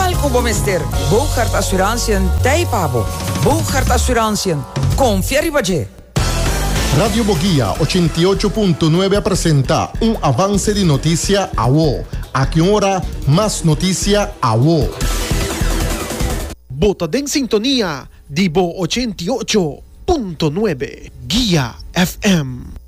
Welkom mister. Bogart Assurantiën Taipabo. Bogart Assurantiën. Confieri Baje. Radio Boguía 88.9 presenta un avance de noticia a WO. A que hora más noticia a WO. Bota en sintonía, Dibo 88.9 Guía FM.